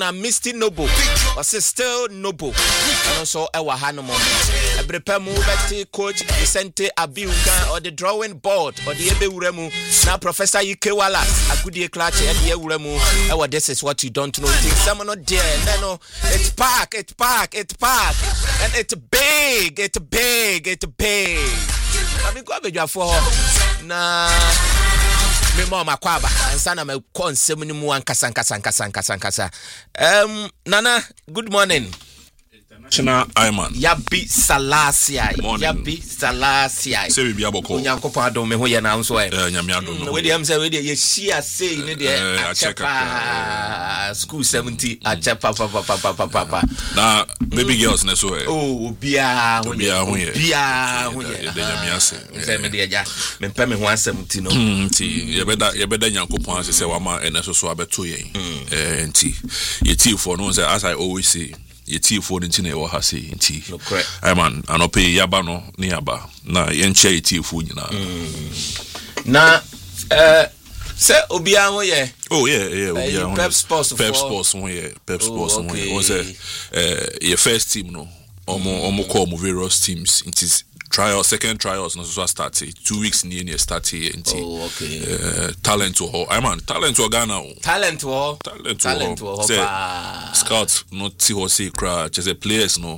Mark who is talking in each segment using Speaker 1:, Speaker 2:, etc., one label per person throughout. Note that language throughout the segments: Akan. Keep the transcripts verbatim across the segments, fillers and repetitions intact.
Speaker 1: na Misty Noble was still Noble and also ewa hanomo ebrepemu beti coach Vicente Abiuga or the drawing board or the ebe uremu now Professor Ike Wallace agudie klache e de uremu ewa this is what you don't know think someone not there no it's pack it's pack it's pack and it's big it's big it's big I mean go abedwa for na me mama kwaba ansana me konsem ni mu ankasa ankasa ankasa ankasa ankasa um nana good morning
Speaker 2: International Iman
Speaker 1: Yabi Salasia Yabi Salasia
Speaker 2: say we be aboko
Speaker 1: Onyankopon adom me ho ye na nso e
Speaker 2: nyame adom
Speaker 1: we dey am say we dey ye shia say ne dey achepa school seventy achepa pa pa pa pa pa pa
Speaker 2: na baby girls na so e
Speaker 1: oh obia ho
Speaker 2: obia ho ye
Speaker 1: obia ho ye
Speaker 2: dey nyame ase
Speaker 1: say me dey ja me pɛ me ho seventy no
Speaker 2: nti ye beda ye beda Nyankopon ase say wa ma ene so so abeto yen eh nti ye tii for no say as I always say ye tii for nti na e wo ha say nti I man anope yaba no ne yaba na ye nche ye tii for nyina
Speaker 1: na eh say obia ho ye
Speaker 2: oh yeah yeah obia ho
Speaker 1: Pep Sports
Speaker 2: Pep Sports ho ye Pep Sports ho ye o say eh your first team no omo omo call mo various teams it is trial second trials no so start two weeks near near start here nti
Speaker 1: oh okay
Speaker 2: uh, talent ho I man talent ho Ghana ho
Speaker 1: talent ho
Speaker 2: talent ho say scouts no ti ho say cra just players no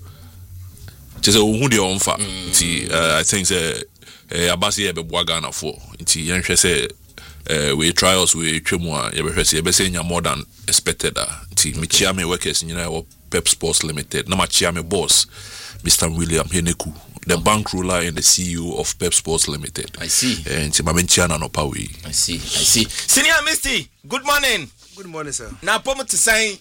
Speaker 2: just who dey on fa nti I think say abasi e be boa Ghana for nti yen hwe say uh, we trials we twemu a ye be hwe say e be say nya more than expected nti me chia me workers nyina wo Pep Sports Limited na ma chia me boss Mister William Heneku the bank ruler and the C E O of Pep Sports Limited.
Speaker 1: I see.
Speaker 2: And Timamenchiana no Pawi.
Speaker 1: I see. I see. Senior Misty, good morning.
Speaker 3: Good morning, sir.
Speaker 1: Now, Pomo to say,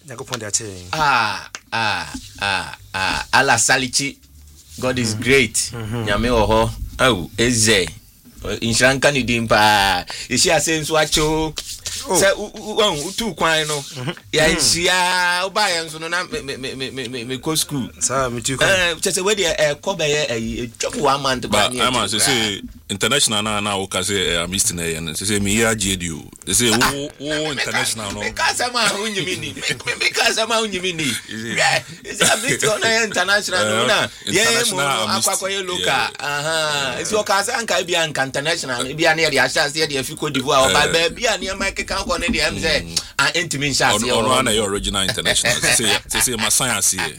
Speaker 1: ah, ah, ah, ah, Ala Salichi. God is great. Nyame oho. Oh, eze. Inshanka ni dimpa. Ishi asensu acho. Say u tu kwan no. Ya isia obaye nso no na me me me me me go school.
Speaker 3: Sir, me tu kwan.
Speaker 1: Eh, just we dey e kobe e twop one month
Speaker 2: ba ni. But I must say international na na o ka say I missed na yen. Say me ya J D O. They say wo international no.
Speaker 1: Because am unyimi ni. Because am unyimi ni. Is a bit on international no na. Yeah, mo akwakoye local. Aha. Is your case anka e bia anka international. E bia na e asha say e fi Cote d'Ivoire o ba ba bia na Mike kan ko na dey am say an intimate shot here.
Speaker 2: No na your original international. Say say my science here.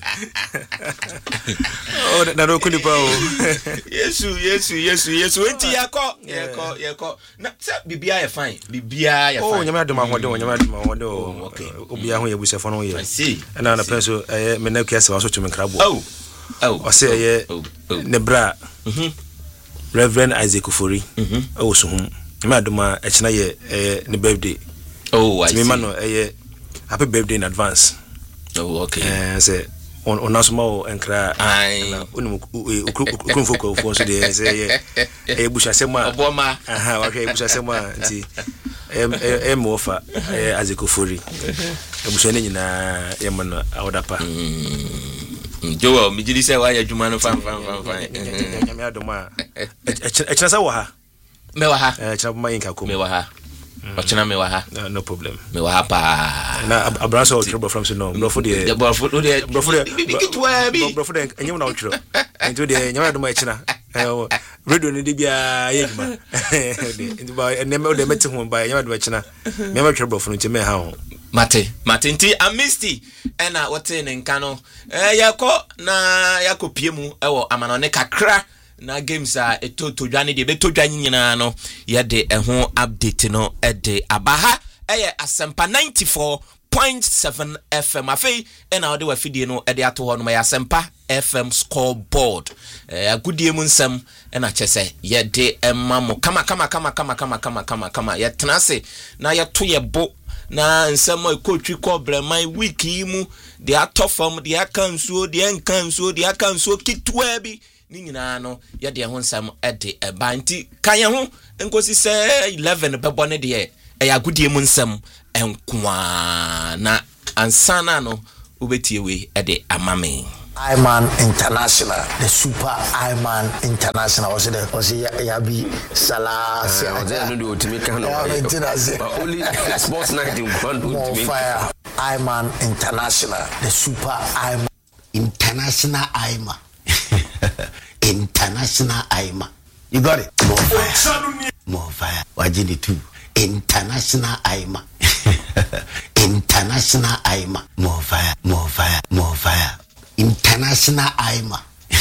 Speaker 3: Oh, na no kuni pa o.
Speaker 1: Yesu, Yesu, Yesu, Yesu. Enti yako, yako, yako. Na say bibia ye fine. Bibia ye fine.
Speaker 3: Oh, nyama adoma ho de, nyama adoma ho de. Okay. Obia ho ye busefo no ye.
Speaker 1: I see.
Speaker 3: Na na penso eh me na kiase wa so tumi krabo.
Speaker 1: Oh. Oh.
Speaker 3: O say ye nebra. Mhm. Reverend Isaac Ofori. Mhm. O so hum. Nyama adoma e chena ye eh ne birthday.
Speaker 1: Oh, I see.
Speaker 3: Me man no eh happy birthday in advance.
Speaker 1: Oh, okay.
Speaker 3: Eh say on on asoma enkra
Speaker 1: ai
Speaker 3: onu ukun foko fo so de say e busha sema
Speaker 1: oboma
Speaker 3: aha wa ke busha sema nti em em ofa azekofori e busha ne nyina ye man awdapa
Speaker 1: jowo mi jiri say wa ya djuma no fam fam fam fam
Speaker 3: nyame adoma e chena sa wa ha
Speaker 1: me wa ha
Speaker 3: e chena ma yinka ko
Speaker 1: me wa ha Ochina me wa ha
Speaker 3: no problem
Speaker 1: me wa ha pa
Speaker 3: na abraso trouble from so no bro for the
Speaker 1: bro for the
Speaker 3: bro for the
Speaker 1: bikitwa bi
Speaker 3: bro for the enyem na ochiro ento de nyama do ma echina radio ni de bia ye djuma ento ba eneme o de meti ho ba nyama do echina me ma trouble for nti me ha ho
Speaker 1: mate mate nti amisti ena wote ne nka no eh yakọ na yakopie mu ewo amanone kakra na games a etoto dwane de beto nyina no ye de eho update no e de abaha eye Asempa ninety-four point seven F M afei ena ode wa fidie no e de ato ho no ya Asempa F M scoreboard eh agudie mu nsem ena chese ye de emamo kama kama kama kama kama kama kama kama ye tenase na ye to ye bo na nsem ekotwi ko breman week yi mu de atofam de akansuo de enkansuo de akansuo kitwa bi ni nyina no ye de ho nsam e de eba nti kan ye ho enkosi se eleven bebo ne de e ya agudie mu nsam enkoa na ansana no ubetie we e de amame
Speaker 4: Iman International, the Super Iman International. Was it? Was it Yabi Salah?
Speaker 5: I don't know to make only sports night in one
Speaker 4: fire. Iman International, the Super Iman International Iman. International Iman. You got it? More fire. More fire. Wajini too. International Iman. International Iman. More fire. More fire. More fire. International Iman.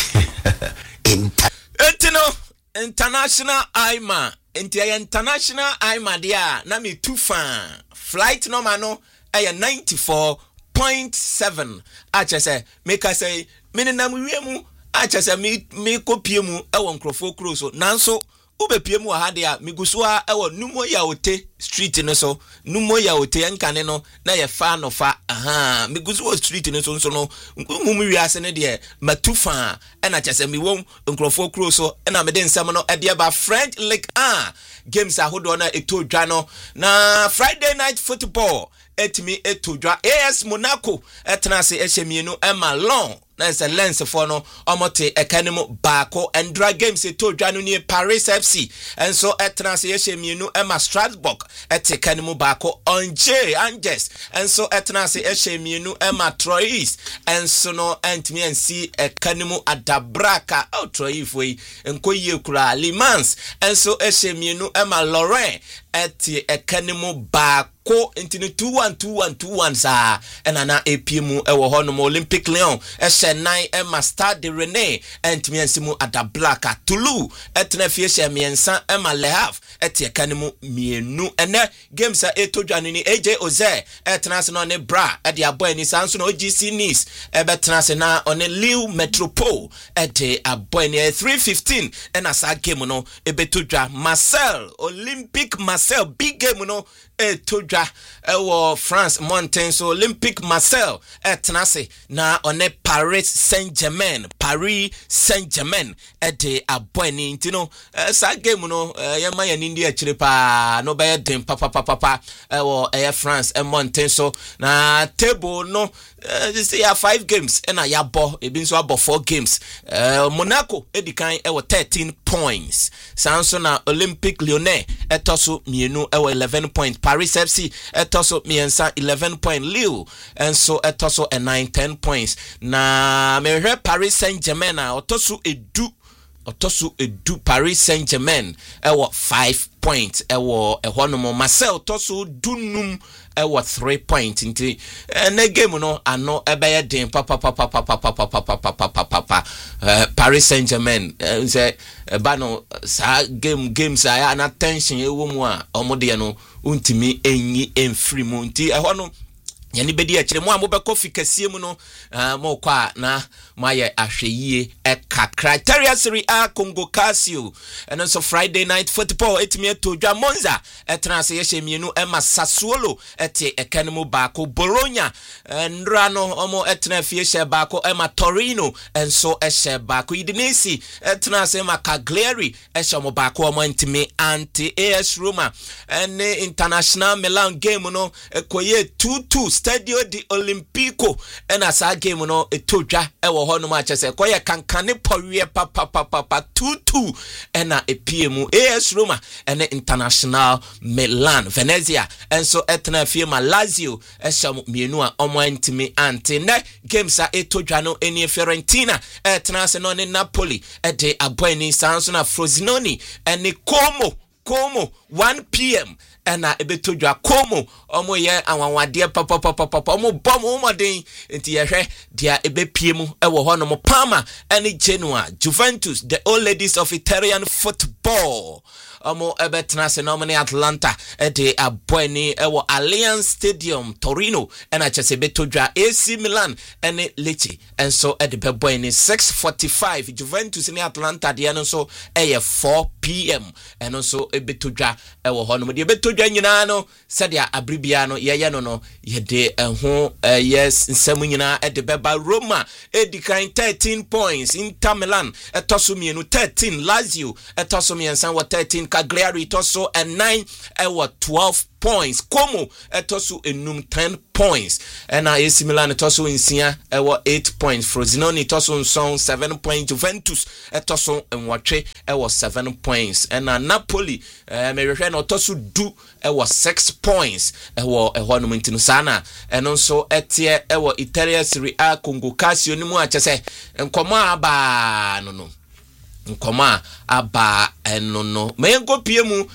Speaker 4: Inter-
Speaker 1: Etino International Iman. Inter International Iman dia na mi too fan. Flight number no ay ninety-four point seven. Acha say make I say me na mu wiemu acha say me me kopie mu e won krofo kro so nanso ube pie mu ha de a miguso a e won numo ya ote street no so numo ya ote yankane no na ye fa no fa aha miguso street no so so no mumu wi ase ne de matufa e na acha say me won krofo kro so e na me de nsam no e de ba French League ah games ahodo na eto dwa no na Friday night football etimi etodwa A S Monaco etnase ehemienu ema long na se lens for no omote ekanemu baako endra games etodwa no ni Paris F C enso etnase ehemienu ema Strasbourg etekanemu baako Angers Angers enso etnase ehemienu ema Troyes enso no entimi ensi ekanemu Adabraka o Troyes foi enkoyie kura Le Mans enso ehemienu ema Lorraine eti ekanemu baako ko intini two one two one two one sa enana A P M ewo ho no Olympic Lyon e she nine e ma Stade de Rennes entimi ansimu Adablaka Toulouse etna fie she miensa e ma Le Havre etie kanemu mienu ene games a etodwane ni A J Oze etna se no ne bra e de abo ani sanso no O G C Nice e betna se na one Lille Metropole e de abo ani three fifteen ena sa game no e betodwa Marseille Olympic Marseille big game no e todwa ewo France Mountain so Olympic Marseille etnase na one Paris Saint-Germain Paris Saint-Germain e de aboani intino sa game no yema ya nindi akire pa no be den papa papa papa ewo e France e Mountain so na table no this ya five games and na ya bo e bin so abo four games uh, Monaco edikan e wo thirteen points sanso na Olympique Lyonnais etoso mienu e wo eleven points Paris F C etoso miensa eleven point Lille and so etoso a nine ten points na me hwe Paris Saint-Germain na otoso edu otoso edu Paris Saint-Germain e wo five points e wo e hono Marseille otoso dunum e wo three points nti na game no ano e be ye den papa papa papa papa papa papa Paris Saint-Germain say ba no sa game games aya na tension e wo mu a omode no untimi enyi enfri mu nti e hono yani bedi akire mu amobɛ kofi kasie mu no mo kwa na maye ahweyie e kakra Italia Serie A Congo Casio and so Friday night football etimi etodwa Monza etranse ye mienu ema Sassuolo ete ekanemu baako Bologna ndra no omo etna fie hye baako ema Torino enso ehye baako Udinese etranse ema Cagliari ehye mo baako omo ntimi anti A S Roma and International Milan game no ekoye two two Stadio di Olimpico ena sa game no etodwa ewo ho no ma chese koye kankane powie papa papa papa two two ena epm A S Roma ene International Milan Venezia enso etna fie ma Lazio eham mienu a omo antimi ante ne games a etodwa no eni Fiorentina etna se no ne Napoli ede aboani sanso na Frosinone ene Como Como one p m ena ebetodwa Como omo ye anwanwade papa papa papa omo bom omoden enti ye hwe dia ebepie mu ewo ho no mo Parma ene Genoa Juventus the old ladies of Italian football omo ebetna se no ne Atlanta ede aboani ewo Allianz Stadium Torino ena chese betodwa A C Milan ene Lecce enso ede beboani six forty-five Juventus ne Atlanta de no so eye four p m eno so ebetodwa ewo ho no de betodwa nyina no sadia abribia no ye ye no no ye de ho yes nsam nyina ede beba Roma edikan thirteen points Inter Milan etoso mienu thirteen Lazio etoso miensan wo thirteen Cagliari toso and nine ewo twelve points. Como etoso enum ten points. And A C Milan etoso insia ewo eight points. Frosinone etoso nson seven points. Juventus etoso enwatwe ewo seven points. And Napoli eh me hwehwe na etoso du ewo six points. Ewo eho no ntinu sana. And also etie ewo Italia Serie A Congo Casio ni mu achese nkomo aba no no. Nkoma aba enono mengo piemu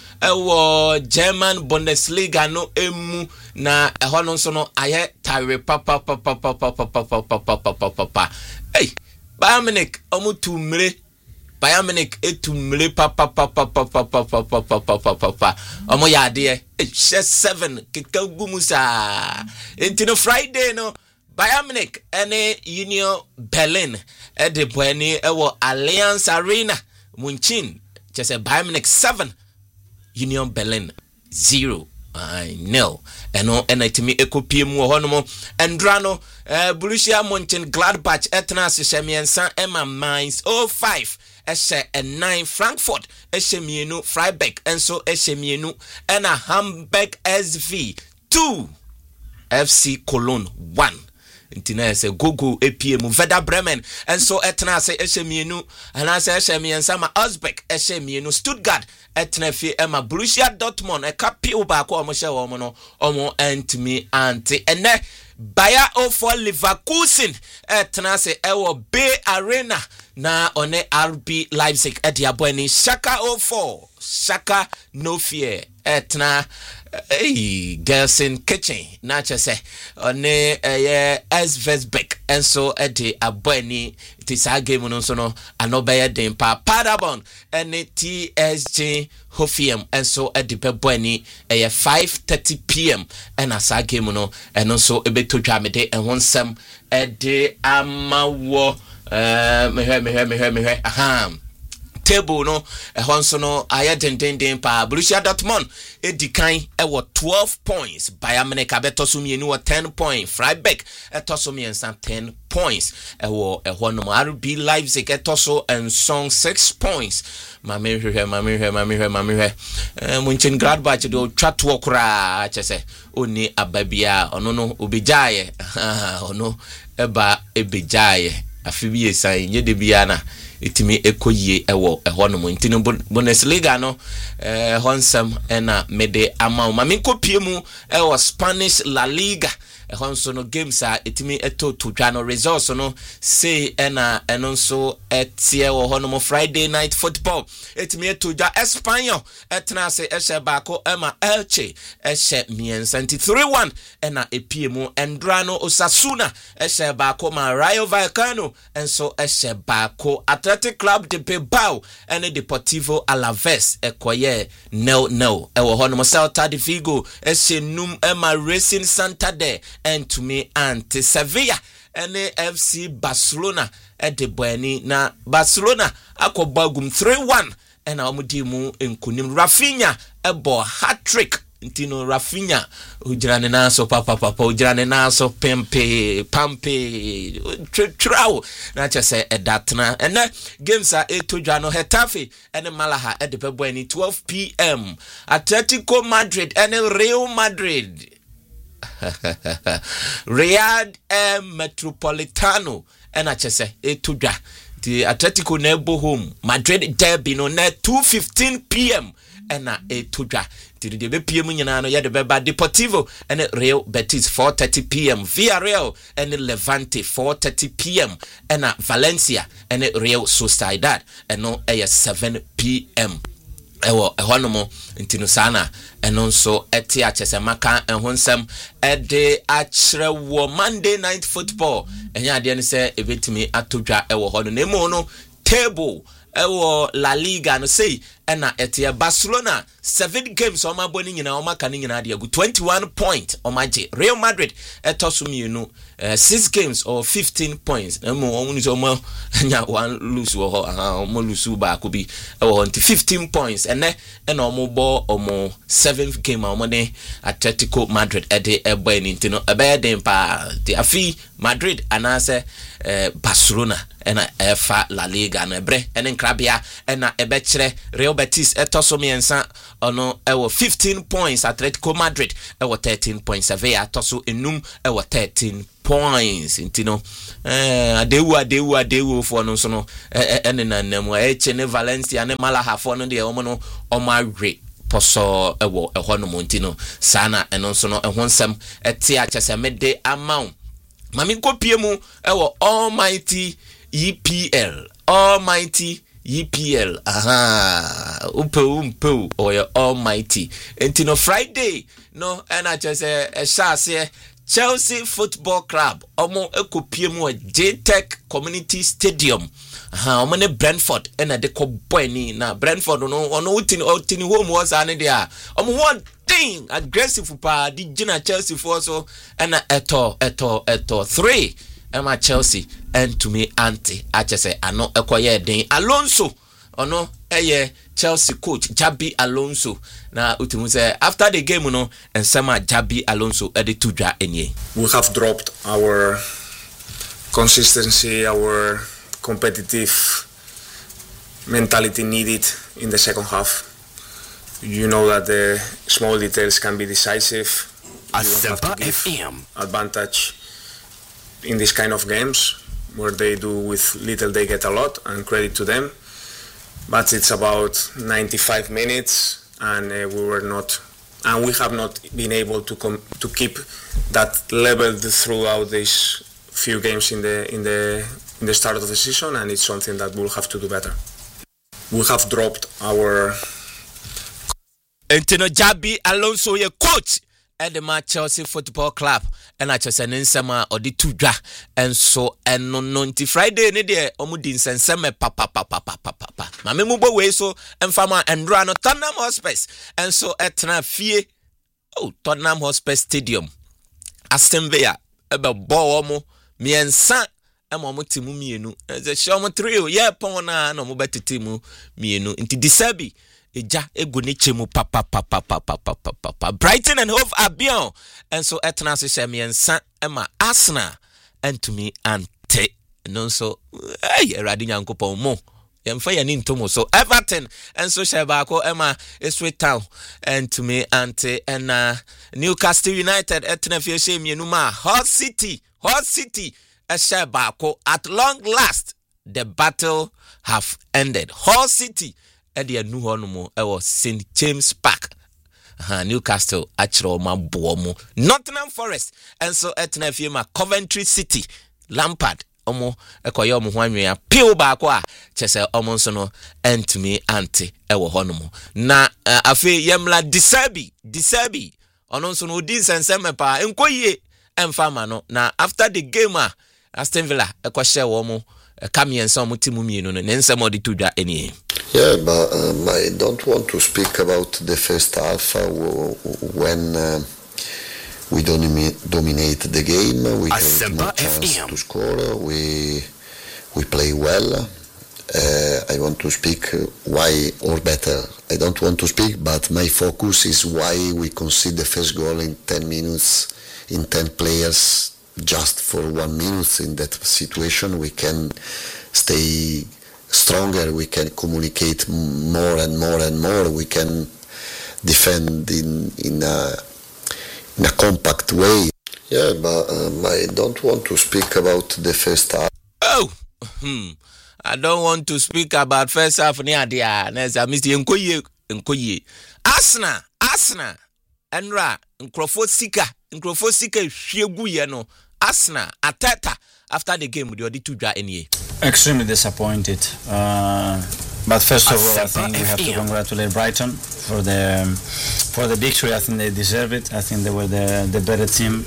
Speaker 1: ewo German Bundesliga no emu na eho no so no aye tare papa papa papa papa papa papa hey Bayern Munich omutumre Bayern Munich etumre papa papa papa papa papa papa omo yade e seven kekagumusa entino Friday no Bayern Munich ene Union Berlin ede boani ewo Allianz Arena Munchen chese Bayern Munich seven Union Berlin zero I nil eno enatimi ekopie mu hono endrano eh, Borussia Mönchengladbach etna seshemiensa Emma Mainz oh five eshe and nine Frankfurt eshe mienu Freiburg enso eshe mienu ena Hamburg S V two F C Cologne one Intina se gogo A P M Werder Bremen and so etna se eshemienu and I say eshemiensa ma Osbeck eshemienu Stuttgart etna fi Emma Borussia Dortmund e kapi oba ko omo she omo no omo entimi anti ene Bayer oh four Leverkusen etna se ewo Bay Arena na one R B Leipzig e dia boani Schalke oh four Schalke no fear etna Hey, Gelsen Kitchen, na chese one eh S Vesbeck and so at the abweni tisa game no so no anobeya den pa Paderborn and T S G Hoffenheim and so at the bweni eh five thirty p.m. and asa game no and also ebeto dwamede and one sem at the amawo eh me he me he me he me he aha table no ehon so no aye den den den pa Borussia Dortmund edikan e wo twelve points Bayern Munich abeto so mienu wo ten points Freiburg eto so miensa ten points e wo ehon no R B Leipzig eto so enson six points mame hwehwe mame hwehwe mame hwehwe mame hwehwe eh Mönchengladbach do twatwo kura chese oni ababia ono no obejaye ono eba ebejaye afibi esan ye de bia na itimi ekoyie ewo eho no ntino Bundesliga no eh honsam ena mede ama ma min kopie mu ewo Spanish La Liga ehon so no games a itimi eto to twa no results no say ena eno so etie wo ho no Friday night football itimi eto ja Espanyol etna se ehye baako ema Elche ehye miensa three one ena epie mu Endrano Osasuna ehye baako ma Rayo Vallecano enso ehye baako Athletic Club de Bilbao ene Deportivo Alaves ekoye nil nil ewo ho no Celta de Vigo ehye num ema Racing Santander and to me anti Sevilla and F C Barcelona at the Bueni na Barcelona akobagum three one and amudimu enkunim Rafinha ebo hat-trick ntino Rafinha ujirane na so papa papa ujirane na so pempe pampe trao na chese edatna and games are etodwa no Hetafe and Malaga at the Bueni twelve p.m. Atletico Madrid and Real Madrid Riyadh eh, Metropolitano ena chese etudwa the Atletico nebo home Madrid derby no na two fifteen p.m. ena etudwa the de P M nyina no ye de beba Deportivo and Real Betis four thirty p.m. Villarreal and Levante four thirty p.m. ena Valencia and Real Sociedad and no eh, seven p.m. ewo ehonomo ntino sana eno so eti achese maka ehonsem ede achrewo Monday night football enya ade ne se ebetimi atodwa ewo hono nemo no table ewo La Liga no sei ena eti Barcelona seven games o ma boni nyina o maka ni nyina ade agu twenty-one point o maje Real Madrid etosumienu uh, six games or fifteen points emo onu so mo nya one lose wo ho aha mo lose ba ko bi ewo fifteen points ene ena o mo bo o mo seventh game o mo ne Atletico Madrid ede eba ni ntino ebe den pa de afi Madrid anase uh, Barcelona ena efa La Liga na ebre ene nkrabia ena ebekire Real Betis etoso miensa ono ewo fifteen points, Atletico Madrid ewo thirteen points, Sevilla atoso enum ewo thirteen points. Intino eh adewu adewu adewu fo no so no ene na nemu eche ne Valencia ne Malaga fo no de omo no omawe poso ewo eho no montino sana eno so no eho nsem ete achese mede amount mami kopie mu ewo almighty E P L almighty E P L aha upe umpe oyo almighty entino Friday no ena achese e shase Chelsea Football Club omo ekopie mu J Tech Community Stadium aha omo ne Brentford ena de ko boy ni na Brentford no ono utini utini home was ane dia omo one thing aggressive pa di gina Chelsea for so ena eto eto eto three ema Chelsea and to me anti achese ano ekoye den Alonso ono eye Chelsea coach Jabi Alonso na utimu say after the game no and sama Jabi Alonso ede tudwa enye.
Speaker 6: We have dropped our consistency, our competitive mentality needed in the second half. You know that the small details can be decisive. You don't have to give advantage in this kind of games where they do with little they get a lot, and credit to them. But it's about ninety-five minutes, and uh, we were not, and we have not been able to com- to keep that level throughout these few games in the in the in the start of the season, and it's something that we'll have to do better. We have dropped our.
Speaker 1: Entino Jabi Alonso ye coach at the Chelsea Football Club and I just an insama or the two dra and so and no ninety Friday ni de omudin senseme papa papa papa papa mame mubo we so and fama and run Tottenham Hotspur and so etna fie oh Tottenham Hotspur Stadium Aston Villa ebe bo omo miensa ema omo timu mienu ze shomo trio ye pon na no mo betete mu mienu nti disabi eja eguni chemu papa papa papa papa papa Brighton and Hove Albion and so etna se shemiensa ema Arsenal and to me ante no so eh erade nyankopon mo yemfa ya ni ntomo so Everton and so shebako ema Ipswich Town and to me ante and uh, Newcastle United etna fie shemienu ma Hull City Hull City shebako at long last the battle have ended. Hull City Edia nu honomo ewo Saint James Park. Uh, Newcastle achiro ma bomo. Nottingham Forest and so etna fie Coventry City. Lampard omo ekoye omo ho anwea pio ba ko a chese omo nso no entumi anti ewo honomo. Na uh, afi yemla Disabi Disabi ono nso no odi senseme pa enkoyie emfama no. Na after the game a Aston Villa ekwohye wo mo kamiensa omo timu mienu no nensem odi tudwa eni.
Speaker 7: Yeah, but um, I don't want to speak about the first half uh, when uh, we domi- dominate the game. We create more chance to score. We we play well. Uh, I want to speak why, or better, I don't want to speak, but my focus is why we concede the first goal in ten minutes, in ten players, just for one minute. In that situation, we can stay stronger, we can communicate more and more and more, we can defend in in a, in a compact way. Yeah, but um, I don't want to speak about the first half.
Speaker 1: Oh, hmm. I don't want to speak about first half ni adia. Neza Mister Nkoye Nkoye. Arsenal, Arsenal. Enra nkrofo sika, nkrofo sika hwegu ye no. Arsenal Ateta after the game with the two dra enie.
Speaker 8: Extremely disappointed. Uh, but first of all, I think we have to congratulate Brighton for the um, for the victory. I think they deserve it. I think they were the the better team.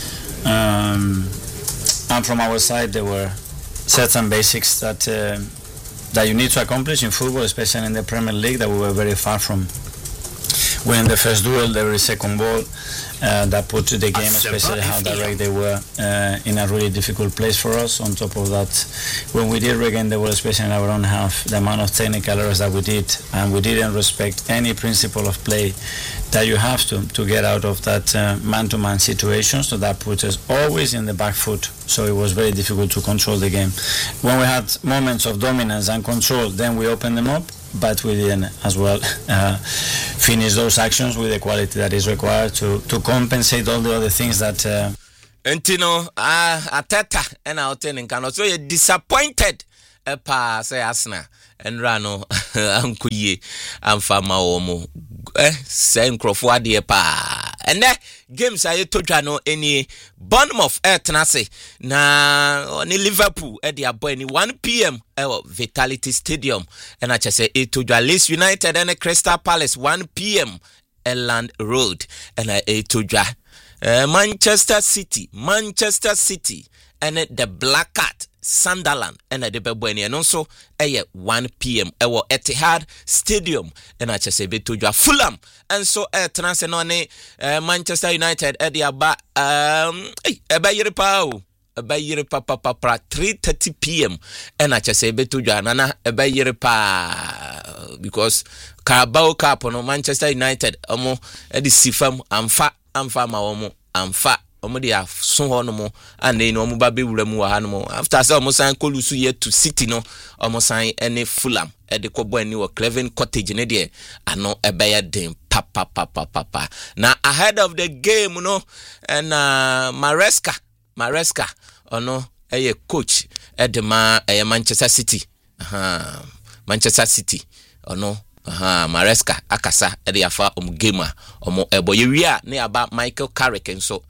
Speaker 8: Um, and from our side, there were certain basics that uh, that you need to accomplish in football, especially in the Premier League, that we were very far from. winning the first duel, the very second ball. Uh, that put the game, especially how direct they were, uh, in a really difficult place for us. On top of that, when we did regain the ball, especially in our own half, the amount of technical errors that we did, and we didn't respect any principle of play that you have to to get out of that uh, man-to-man situation. So that put us always in the back foot. So it was very difficult to control the game. When we had moments of dominance and control, then we opened them up, but we didn't as well uh, finish those actions with the quality that is required to, to compensate all the other things that... Uh,
Speaker 1: Entino, uh, Ateta, and our tenant can so you're disappointed. A pa say Asna and Rano, Ankuye, and Fama Omo, eh, Saint Crawford, dear pa. And that games I told you no any Bournemouth at Tenase, na only Liverpool at the Aboni one p.m. at Vitality Stadium, and I just say it to Leeds United and Crystal Palace one p.m. Elland Road, and I ate to uh, Manchester City, Manchester City, and the Black Cat. Sunderland and the Bebweni and also a one p.m. ewo Etihad Stadium and I just say beto Fulham and so uh, Transenone uh, Manchester United at the aba um hey eba yire pa o eba yire pa pa pa three thirty p.m. and I just say beto nana eba yire pa because Carabao Cup no Manchester United omo e di sifam amfa amfa ma omo amfa omo dia so hono mo ane no omo ba be wura mu wa hano after say omo san kolusu ye to City no omo san ene Fulham e de kobo ani wo Craven Cottage ne de ano ebeye den papa papa papa na ahead of the game no and uh, Maresca Maresca ono eye coach edema eye Manchester City aha Manchester City ono aha Maresca akasa e de afa om game a omo ebo ye wi a ne aba Michael Carrick enso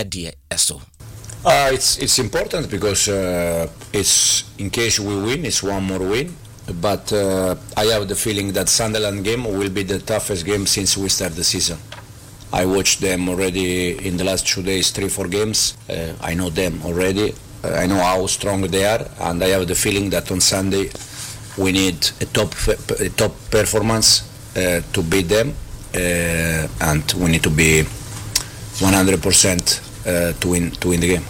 Speaker 9: Uh, it's it's important because uh, it's in case we win, it's one more win. But uh, I have the feeling that Sunderland game will be the toughest game since we start the season. I watched them already in the last two days, three, four games. Uh, I know them already. Uh, I know how strong they are, and I have the feeling that on Sunday we need a top a top performance uh, to beat them, uh, and we need to be one hundred percent uh, to win to win the game.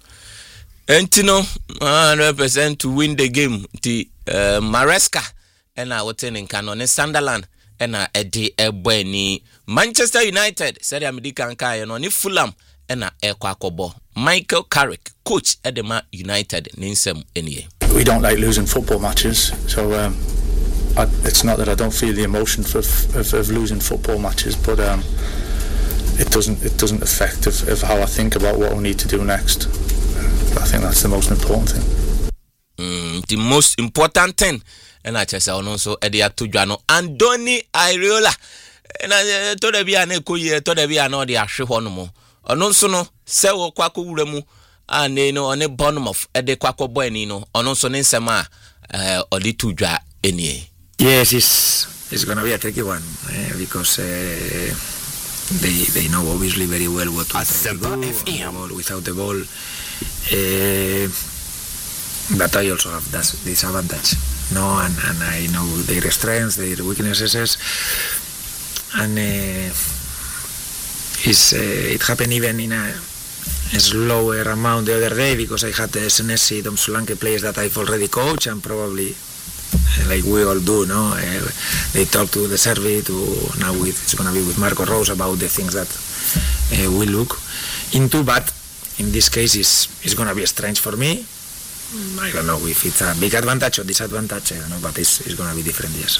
Speaker 1: Entino one hundred percent to win the game. The uh, Maresca and I was in Canon Sunderland and I Eddie Ebweni Manchester United said America and Kai and Fulham and I Ekwakobo Michael Carrick coach Edema United Ninsem Enie.
Speaker 10: We don't like losing football matches, so um, I, it's not that I don't feel the emotion of, of, of losing football matches, but um, it doesn't it doesn't affect of, of how I think about what we need to do next. I think that's the most important thing.
Speaker 1: Mm, the most important thing, and I just say also Eddie Atujano Andoni Areola, and I told the Biane Kuye, told the Biano the Ashihonomo, and also no Sewo Kwaku Remu, and they know on a bottom of Ede Kwako Buenino, and also Ninsema or the Tuja any.
Speaker 3: Yes, it's it's gonna be a tricky one uh, because. Uh, They they know obviously very well what to do the ball, without the ball. Uh, but I also have that disadvantage, no, and, and I know their strengths, their weaknesses, and uh, it's, uh, it happened even in a, a slower amount the other day because I had the Senesi, Dom Solanke players that I've already coached and probably. Like we all do, no? Uh, they talk to the survey, to now with, it's going to be with Marco Rose about the things that uh, we look into, but in this case it's, it's going to be strange for me. I don't know if it's a big advantage or disadvantage, I don't know, but it's, it's going to be different, yes.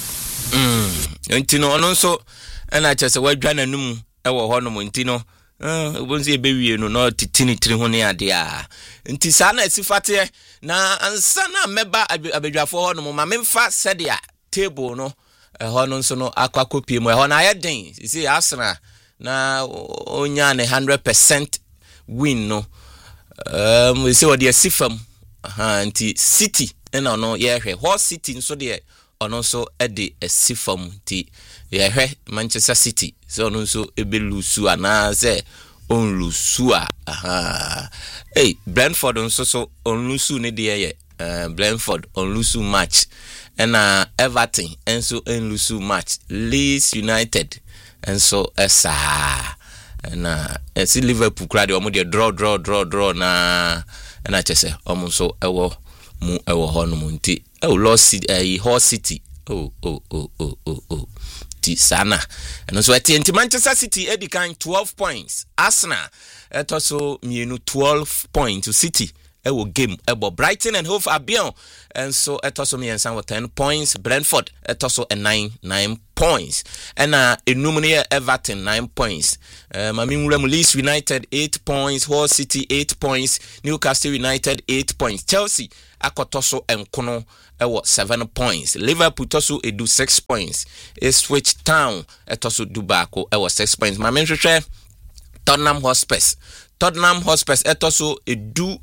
Speaker 1: Mm. You know, and also, and I just said, Ghana num, our honor, you know, uh, once a baby, you know, not tini trihonia, dear. And Tisana is if na ansana meba abedwafo ho no ma memfa sedia table no e ho no nso no akwakopie mu e ho na ayeden see Arsenal na onya ne one hundred percent win no um we say what the sifam aha anti City na no ye hwe ho City nso de ono nso e de sifam ti ye hwe Manchester City so no nso ebelusu ana say on Lusua, aha. Hey, Brentford on so so on Lusu ne de uh Brentford on Lusu match. And uh Everton and so in Lusu match. Leeds United and so esa na esi Liverpool crowd omo de draw draw draw draw na na chese omo so ewo mu ewo ho no munti e lost city eh Hull City oh oh oh oh oh oh ti sana and so at Manchester City edikan twelve points Arsenal etoso mienu twelve points City ewo game ebo Brighton and Hove Albion and so etoso miensan with ten points Brentford etoso a nine nine points and uh enumere Everton nine points uh, Mamimulem Leeds United eight points Hull City eight points Newcastle United eight points Chelsea akotoso enkono ewo seven points Liverpool toso edu six points Ipswich Town etoso dubako ewo six points Mamimhwehwe Tottenham Hotspur Tottenham Hotspur etoso edu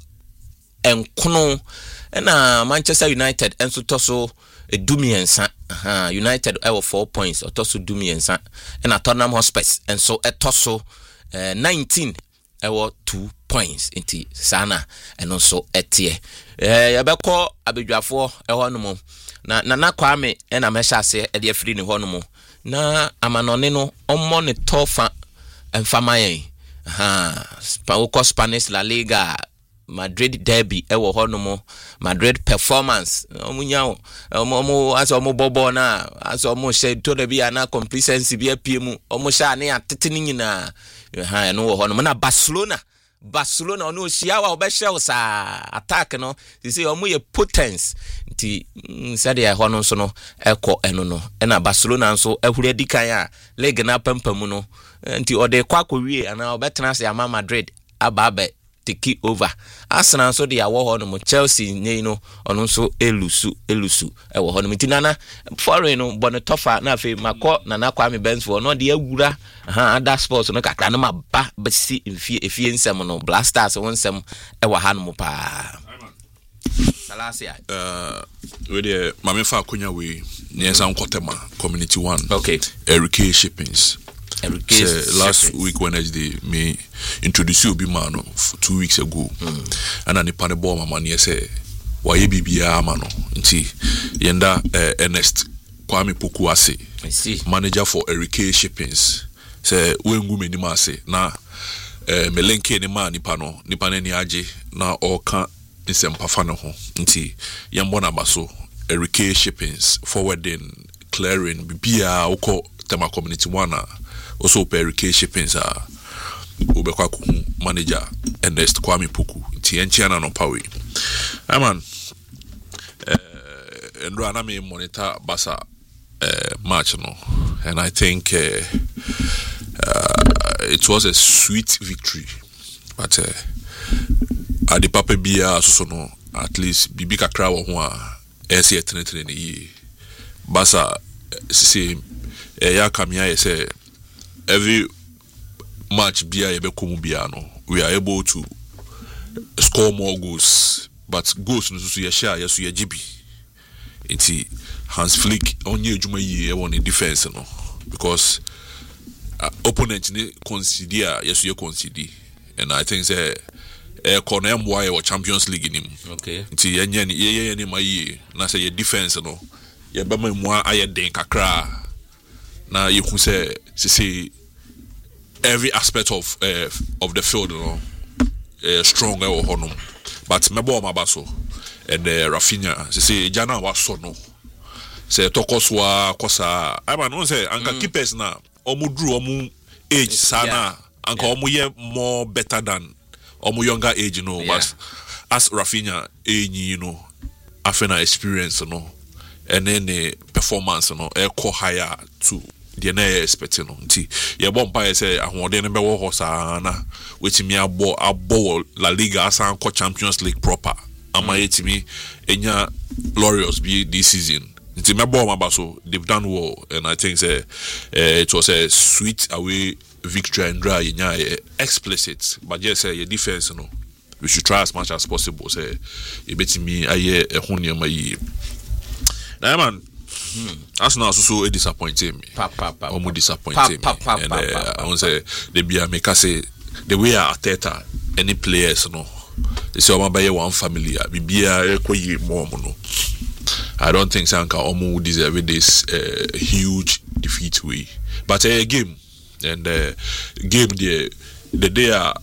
Speaker 1: enkono na Manchester United enso toso edumiensa aha United ewo four points otoso dumiensa na Tottenham Hotspur enso etoso uh, nineteen ewo two points inti sana eno so etie eh yabekọ abedwafo eho no na Nana Kwame na mesha ase e de afiri ne ho no na amanone no ommo ne tofa emfamayen aha Spanish Spanish La Liga Madrid derby ewo ho no Madrid performance omunya omo aso omo bobo na aso omo she to de bia na complacency bia piemu omo sha ne atete ni nyina ha no wo ho no na Barcelona Barcelona ono hia wa obehye sa attack no say omo ye potence nti sade ya ho no so no eko eno no na Barcelona nso ahuri adikan a league na pampamu no nti ode kwa akọwie ana obetena se ama Madrid ababe take over Arsenal so de awo ho no Chelsea nyei no ono so elusu elusu e wo ho no tinana foreign no Bonetofa na afi makọ Nana Kwame Bensford no de awura aha other sports no kakra no maba besi efie efie nsem no Blasters won nsem e wo ha no pa Salasia
Speaker 2: uh we de mame fa akonya we nyensa nkotema community one
Speaker 1: okay
Speaker 2: Eric Shippings
Speaker 1: Say,
Speaker 2: last Shippings. Week Wednesday me introduce you be man for two weeks ago mm. and ani pane ball mama ne say waye bibia amano nti yenda uh, Ernest Kwame Poku ase
Speaker 1: I see
Speaker 2: manager for Eric Shippings say wengu me ni ma ase na uh, melenke ni ma nipa no nipa ne ni age na oka nsempa no ho nti yembo na baso Eric Shippings forwarding clearing bibia uko tema community one also Eric Shippings a ubekwa ku manager Ernest Kwame Poku nti enchiana no pawe aman eh ndro ana me monitor Barca uh, match no and I think uh, uh, it was a sweet victory but uh, at the papa bia so no at least bibi kakra wo ho a ese etene ne Barca say ya kamia say every match bia ye be komu bia no we are able to score more goals but goals no so ye share ye so ye gibi enti Hans Flick onye adwuma yi e won defense no because uh, opponent ni consider ye so ye consider and I think say e corner mwa ye Champions League nim
Speaker 1: okay
Speaker 2: enti ye nye ye ye ni mayi na say ye defense no ye be mwa aye den kakra na you can say say every aspect of uh, of the field you know uh, stronger or honum but mebo mabaso and uh, Rafinha say jana was so no say tokoswa kosa I man say anka mm. keepers na omu drew omu age sana yeah. anka yeah. omu ye more better than omu younger age you know yeah. but as Rafinha enyi you know after experience you know and then the performance you know e ko higher too the na expecting no nti ye bomb pa say ahode ne be wo ho sa na wetimi abo abo La Liga asan ko Champions League proper ama yetimi enya Laureus be this season nti me bomb abaso they've done well and I think say uh, it was a sweet away victory and dry nya explicit but just say your defense no we should try as much as possible say e betimi aye ehun niam yi na man Hmm. Arsenal also disappointed me.
Speaker 1: Pa pa pa.
Speaker 2: Almost disappointed me. And uh, I want to say they be a make say the way Arteta any players no. They say I'm buy one family. Be be a koyi more no. I don't think Sanka Omo deserve this uh, huge defeat way. But a uh, game and uh, game the the day are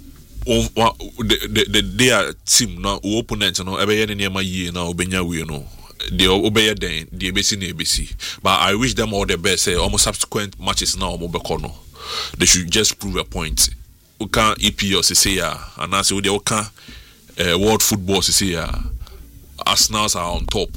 Speaker 2: the the the day team now opponent no ebe ye ne ma yie na obenya we no the obey den the A B C na A B C. But I wish them all the best. Say almost subsequent matches now no. They should just prove a point. We can E P O say ya and I say we can uh, world football say ya. Arsenal are on top.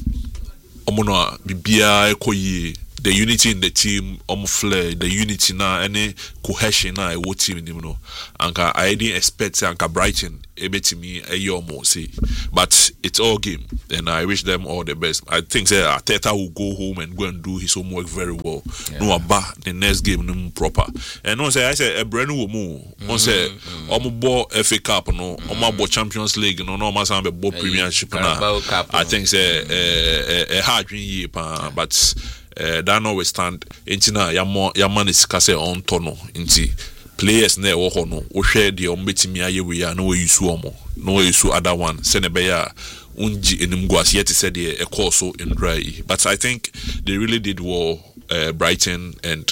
Speaker 2: Omono bibia ekoyi the unity in the team, um flair, the unity na any cohesion na what team you know. Anka I didn't expect Anka Brighton able to me a year more see. But it's all game and I wish them all the best. I think say Arteta will go home and go and do his homework very well. Yeah. No about the next game no proper. And no say I say a brand new move. No say um bo F A Cup no, um bo Champions League no, no ma say bo Premiership na. I think say a a hard year but Uh, that notwithstand, intina yamo yaman is kase on tono inti players ne wo ho no wo hwe de o mbetimi aye we ya no we use omo no we use other one sene be ya unji enim guas yet said e so in dry. But I think they really did well. Uh, Brighton and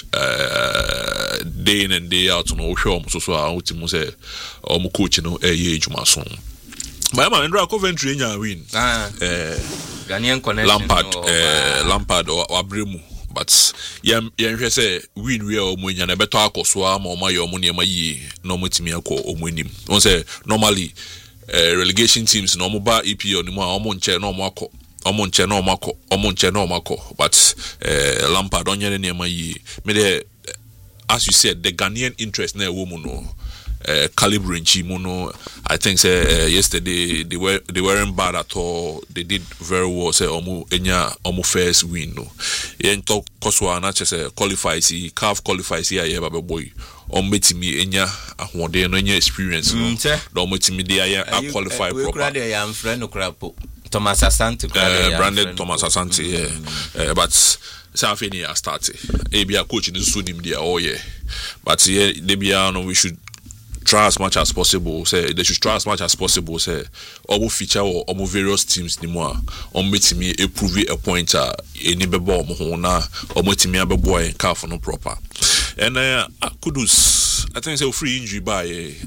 Speaker 2: uh, day in and day out no hwe omo so so a ultimo say omo coach no e ye ejuma so. But man, Andrew Coventry nya win. Ah. Uh,
Speaker 1: Ghanaian connection.
Speaker 2: Lampard, or, uh, Lampard or Abremu. But yeah, yeah, say win we are when you never talk or swam or my or money my ye no mutimi ako or winning. One say normally uh, relegation teams no mobile E P O no more omonche no mako omonche no mako omonche no mako. But uh, Lampard on your name my ye. Me the as you said the Ghanaian interest na woman no. Uh, caliber in Chimono, I think say uh, yesterday they were they weren't bad at all. They did very well. Say omu enya omu first win no. Yen talk koswa na say qualify see C A F qualify see aye baby boy. Omu timi enya ahwode no enya experience no. Do omu timi dey aye qualify proper. We
Speaker 1: crowd dey am friend no crapo. Thomas Asante
Speaker 2: uh, branded Thomas Asante yeah. Uh, but Safeni has started. Ebi a coach in the sunim there oh yeah. But yeah they be no we should try as much as possible. Say they should try as much as possible. Say all feature or all various teams ni more. On meet me a prove a pointer. Any bebo mo na. Or meet me a bebo and calf no proper. And uh, Kudus, I think say free injury by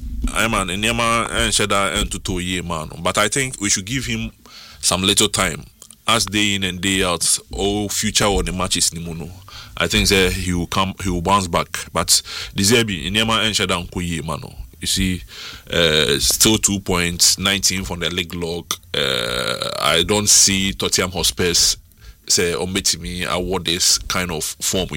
Speaker 2: I man and Yama and Sheda and to two year man. But I think we should give him some little time. As day in and day out, all future or the matches ni mono. I think say he will come, he will bounce back. But Deserbi, Nyama and Sheda Nkoye mano. You see, uh, still two points, nineteen from the league log. Uh, I don't see Tottenham Hotspurs say Ometimi award this kind of form.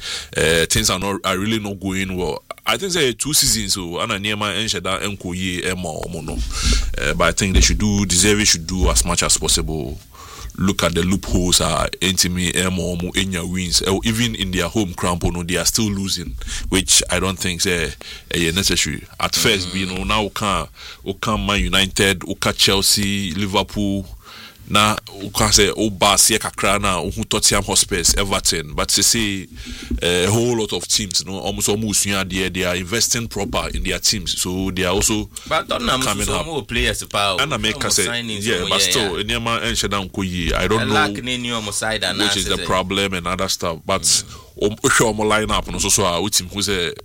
Speaker 2: Uh, things are not are really not going well. I think say two seasons so Anna Niema and Sheda Nkoye Emma Omono. But I think they should do Deserbi should do as much as possible. Look at the loopholes are Entimi Emo Enya wins. Even in their home cramp, no, they are still losing, which I don't think say uh, necessary. At mm-hmm. first, you know, now can Oka Man United, Oka Chelsea, Liverpool. Na uka say oba siya kakra na uhu Tottenham Hotspurs, Everton, but they say a whole lot of teams, you know, almost almost yeah, they they are investing proper in their teams, so they are also
Speaker 1: but coming up. More players about
Speaker 2: and I make say yeah, but still in Yama and Shedan Koyi, I don't know which is the problem and other stuff, but um show more line up and also so with him who's a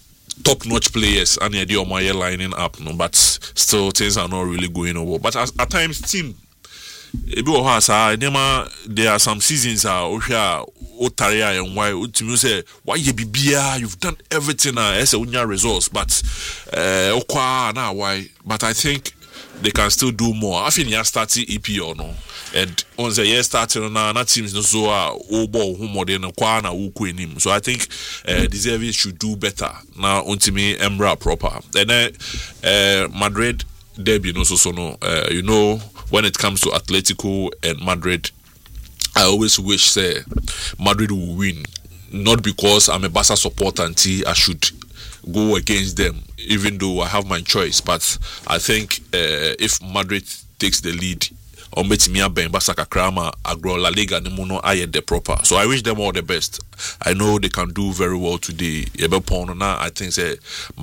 Speaker 2: top notch players and the idea of my lining up, no, but still things are not really going over. But as, at times team. Ebi o ha sa nema there are some seasons ah o hwa o tarea and why ultimately say why you bibia you've done everything ah as a unya results but eh okwa na why but I think they can still do more. I think you start E P O no and on the year starting na na teams no so ah o ball hu more than kwa na wo ku enim so I think uh, Deserbi should do better now ultimately Emra proper and then uh, Madrid derby no so so no uh, you know when it comes to Atletico and Madrid, I always wish say Madrid will win. Not because I'm a Barca supporter and I should go against them, even though I have my choice. But I think uh, if Madrid takes the lead, or Metimia Ben Barca Krama Agro La Liga Nemono I the proper. So I wish them all the best. I know they can do very well today. I think say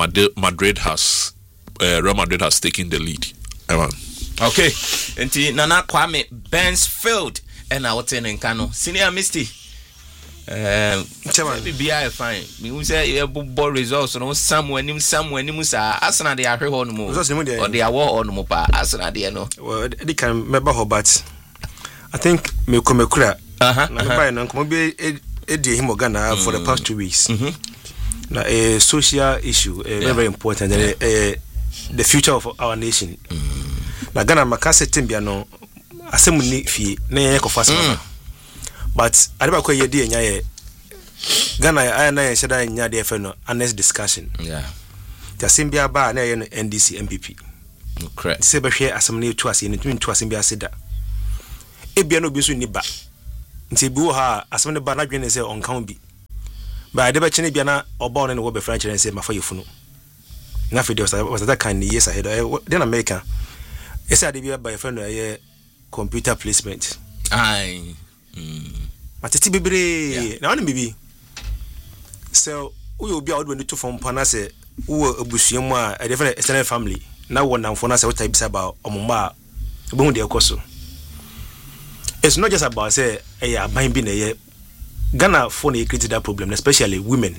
Speaker 2: Madrid has uh, Real Madrid has taken the lead. Evan.
Speaker 1: Okay, enti Nana Kwame Bensfield and I was in Kano. Senior Misty. Um, maybe be I fine. Me say you ball results no somewhere nim somewhere nim sa Arsenal they are here on mo. Or they are war on mo pa Arsenal they no.
Speaker 11: Well, they can remember how but I think me come kura. Uh-huh. Na buy no come be e dey him Ghana for the past two weeks. Mhm. Na a social issue, a very very important and uh, the future of our nation. Mm. Na Ghana makase timbia no asemu ni fie na ye ko fast mm. But adeba ko ye dey nya ye Ghana I na ye sheda nya dey fe no honest discussion. Yeah. The simbia ba na ye no N D C M P P. Correct. Se be hwe asem na etu ase ni tumi tu asem bia seda. E bia no bi so ni ba. Nti bi wo ha asem ne ba na dwene se on kan bi. Ba adeba chene bia na oba on ne wo be French and say mafa yefunu. Na fe dey was that kind years ahead. Then America. E say adebia ba yefunu ye computer placement. Aye. Mm. Mateti bebre na won bibi. So we obi a wo do to from pana say wo abusuam a a different extended family na wo namfo na say what type about omoma obo de ekoso. It's not just about say eh aban bi na ye Ghana for na create that problem, especially women.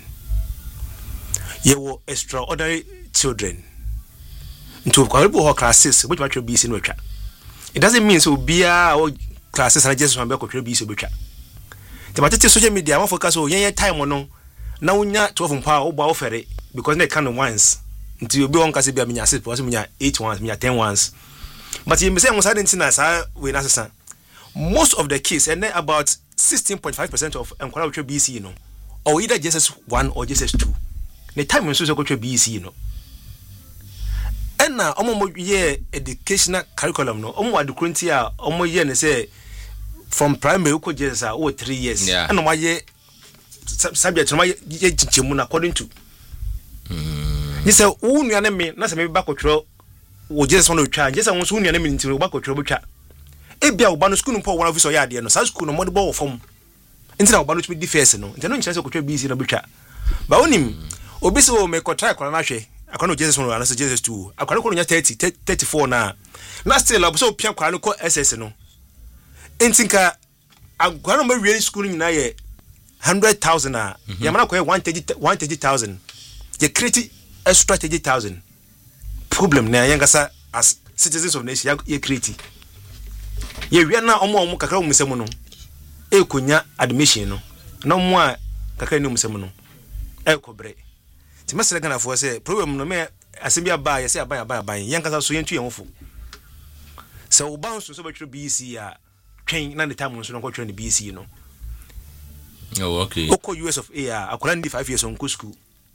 Speaker 11: Ye wo extraordinary children. Into kwalebo classes which much be seen with. It doesn't mean so be our classes and just one be ko be so betwa. The matter social media one focus o yen time no na wonya twelve mpa wo ba ofere because they can once until you be on kase bia menya six plus menya eight ones menya ten ones. But you say mo say na sa we na sesa. Most of the kids and about sixteen point five percent of enkwara which B C you know or either J S S one or J S S two. The time when so so go B C you know. And now omo ye educational curriculum no omo adu kurunti a omo ye ne say from primary ko J S S o three years and omo ye subject no ye chichemu na according to mm you say wo nua ne me na say me ba kotro wo J S S no twa J S S won so nua ne me nti ba kotro bo twa e bia wo ba no school no po one officer ya de no sa school no mo de bo wo fom nti na wo ba no to be first no nti no nkyere say kotro B C no bo twa ba onim obi se wo me kotry kwara na hwe akwana Jesus no na Jesus two akwana ko nya thirty thirty-four na na still abuso pia kwara ko S S no entinka akwana ma really school ni na ye one hundred thousand a ya mana ko ye one thirty thousand ye create extra thirty thousand problem na yangasa as citizens of nation ye create ye wi na omo omo kakra mu semu no e konya admission no na omo a kakra ni mu semu no e kobre ti masere Ghana for say problem no me asembia ba ye say aban aban aban yankasa so yentu yenfo so bounce so betro B C a twen na the time so no ko twen B C no oh okay oko U S of A akola ndi five years on school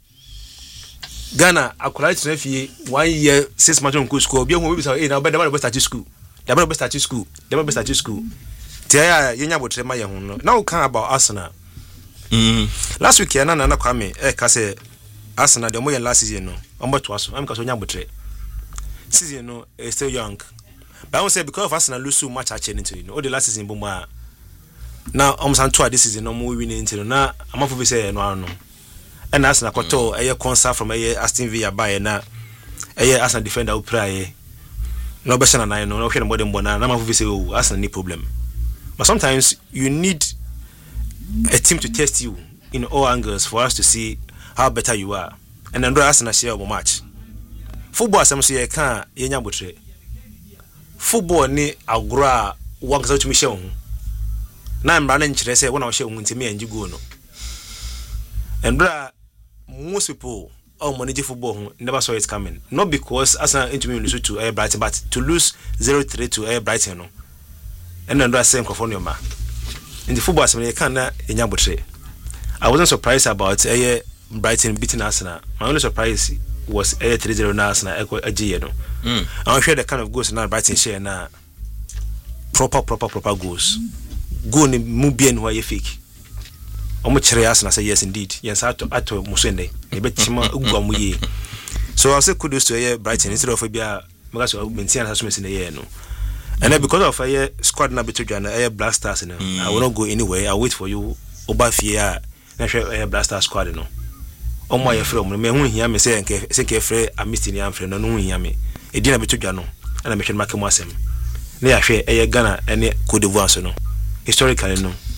Speaker 11: Ghana akola twen fie one year six months on school obi ho bi say eh na be dey start school dey be start school dey be start school ti ya yenya botre ma ye ho no now can about Arsenal mm last week na na na kwame eh ka say Arsenal the more last season no omo to aso am ka so nya botre season no is still young but I won't say because of Arsenal lose so much actually into you know the last season bomba now almost and two this season no more winning into na am for be say no no and Arsenal kwato eh concert from eh Aston Villa buy na eh Arsenal defender who pray no be na na no no hwe no more than bona na am for be say oh Arsenal need problem but sometimes you need a team to test you in all angles for us to see how better you are and then Arsenal share of match football some say can yenya botre football ni agora wanka to me share ho na mra na nkyere say wona wo share ho ntimi anji go no and bra most people all manage football ho never saw it coming not because Arsenal into me lose to uh, Brighton but to lose zero three to uh, Brighton no and then same conform ma in the football some can na yenya botre I wasn't surprised about uh, Brighton beating Arsenal. My only surprise was a three zero na Arsenal equal a G no. Mm. I'm sure the kind of goals now Brighton share na proper proper proper goals. Go ni mu bien who are fake. Omo chere Arsenal say yes indeed. Yes ato ato musende. E betima ugwa mu ye. So I say kudos to uh, Brighton instead of bia because of maintain has in the year no. And then because of a uh, squad na beto jana uh, Black Stars no. Mm. I will not go anywhere. I wait for you oba fia na hwe uh, Black Stars squad no. Omo ye frɛ mo me hu hia me se nke se ke frɛ amisti ni amfrɛ no no hu hia me e di na beto dwa no ana me hwɛ make mo asɛm na ya hwɛ eye Ghana ene Cote d'Ivoire so no historically no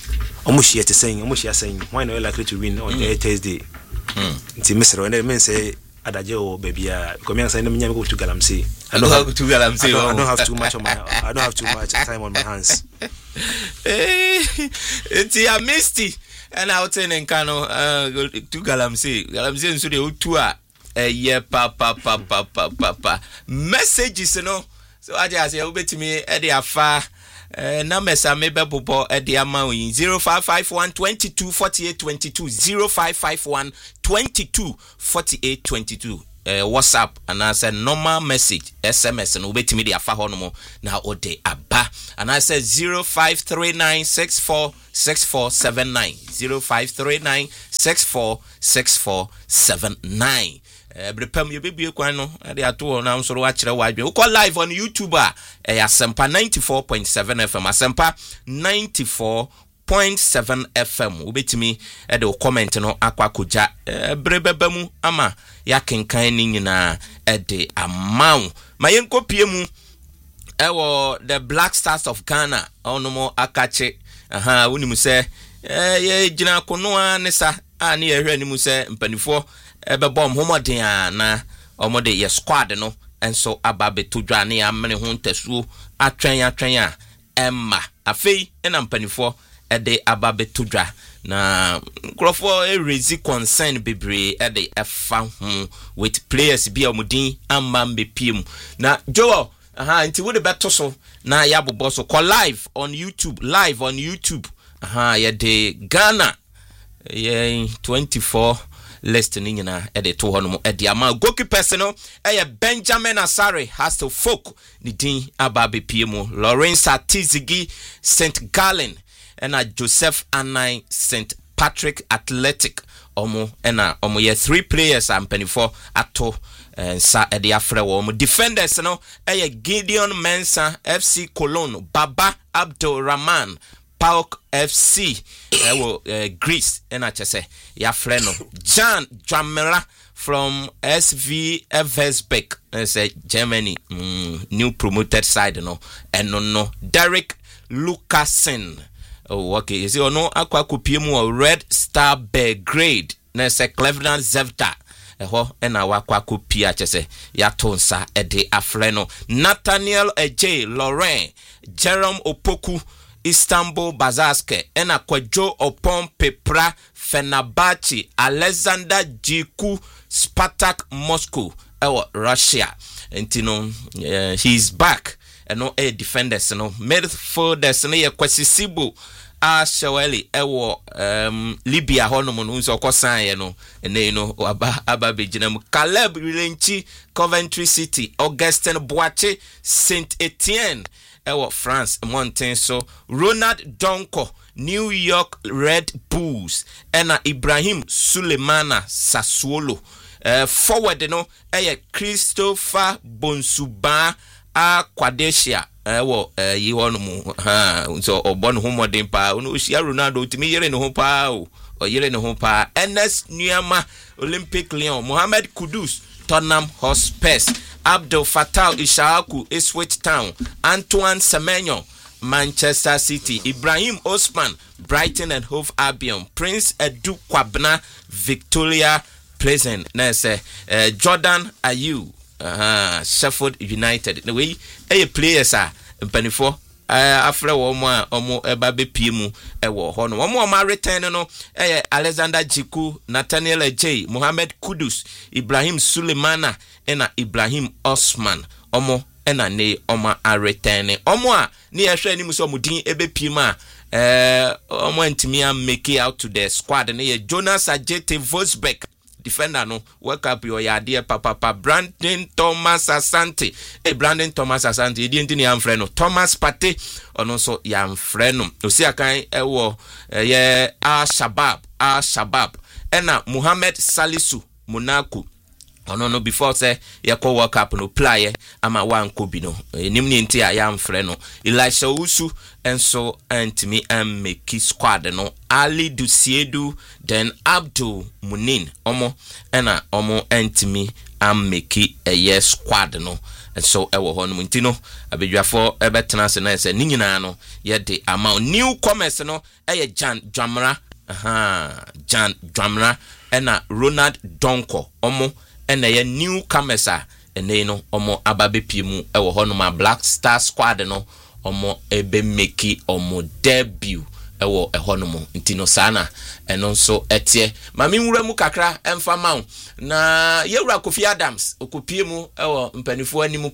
Speaker 11: almost here to saying almost here saying why not likely to win on mm. Thursday. Nti Mister and men say adaje baby ah come here say no me go to Galamsey. I don't have to Galamsey. I don't have too much on my I don't have too much time on my hands.
Speaker 1: Eh it's a misty and out in Nkano uh to Galamsey. Galamsey nso de otua eh yeah pa pa pa pa pa pa messages no so I just say obetimi e dey afa Uh, numbers are maybe bobo at the amount zero five five one two two four eight two two zero five five one two two four eight two two uh, WhatsApp and I said normal message S M S and wait me the afa hono na ode aba and I said zero five three nine six four six four seven nine zero five three nine six four six four seven nine. Brepam you be kwan no dey ato na nsoro wa kire wa dwe wo live on YouTube a eh Asempa ninety-four point seven F M Asempa ninety-four point seven F M obetimi e de comment no akwa koja brebeba mu ama ya kenkan ni nyina e de amaw mayenko pie mu e wo the Black Stars of Ghana onomo akache aha woni mu se eh ye gina kono anisa ani ehwe ni mu se mpanifo ebe bom homodin na omode ye squad no enso ababe todwane amene ho ntesuo atwen atwen a emma afei ena mpanifo ede ababe todwa na krofo e raise concern bebre ede efa ho with players bi omudin amambe piem na jowo aha nti wo de beto so na ya bobo so call live on YouTube live on YouTube aha ye de Ghana ye twenty-four list ni nyina e de to hono e de ama goalkeeper no e Benjamin Asare has to folk ni din ababe piemu Lawrence Atizigi Saint Gallen ena Joseph Anai Saint Patrick Athletic omo ena omo ye three players am twenty-four ato nsa e de afre wo omo defenders no e Gideon Mensah F C Cologne Baba Abdul Rahman Pauk F C ewo uh, Greece ena chese ya freno Jan Jamera from S V Eversbeck say Germany mm, new promoted side no eno no Derek Lucasen oh okay is it no akwa kopie mu Red Star Belgrade na say Cleveland Zevta eho ena wakwa kopia chese ya tonsa e de afreno Nathaniel Ej Lauren Jerome Opoku Istanbul Bazaske ena Kwejo Opon Pepra Fenerbahce Alexander Jiku Spartak Moscow ewo Russia entino uh, he's back eno e defenders no midfielders no ye Kwesisibo Ashaweli ewo um, Libya hono mo nso kosan ye no ene no aba aba bejinam Caleb Rilenchi Coventry City Augustin Boache Saint Etienne ewo France Mountain so Ronald Donko New York Red Bulls ena Ibrahim Sulemana Sassuolo uh, forward no eye Christopher Bonsuba a Quadesia ewo uh, yi hono mu ha so obon ho modern pa no ohia Ronaldo timi yere ne ho pa o yere ne ho pa Ernest Nuama Olympic Lyon Mohamed Kudus Tottenham Hotspur Abdul Fattah Ishaku Ipswich Town Antoine Semenyo Manchester City Ibrahim Osman Brighton and Hove Albion Prince Edu Kwabna Victoria Pleasant na say uh, Jordan Ayew uh, Sheffield United the way eh players are mpanifo afre wo mo a omo eba be piemu e wo ho no omo ma return no eh Alexander Jiku Nathaniel Ej Mohamed Kudus Ibrahim Sulemana ena Ibrahim Osman omo ena ne omo a return omo a ne ehwe ni muso mudin ebe piemu a eh omo antimi am make out to the squad ne Jonas Ajete Vosbeck defender no wake up your idea papa papa Brandon Thomas Asante e Brandon Thomas Asante e di ntini am frɛ no Thomas Pate ono so yam frɛ no osi akan e wo ye Al Shabab Al Shabab ena Muhammad Salisu Monaco ono no before say ye call world cup no play ama wan ko bi no enim ni nti a yam frɛ no Elisha Usu enso antimi am make squad no Ali Dusiedu then Abdul Munin omo ena omo antimi am make a yes squad no so ewo ho no nti no abedwafo ebetena se na se ni nyina no ye de amount new commerce no eye Jan Dwamra aha Jan Dwamra ena Ronald Donko omo ena ye new commerce a ene no omo ababe piemu ewo ho no ma Black Star Squad no omo ebe meki omo debut ewo ehonomo ntino sana eno nso etie mami nwura mu kakra emfa mawo na yewura Kofi Adams okopie mu ewo mpanifo animu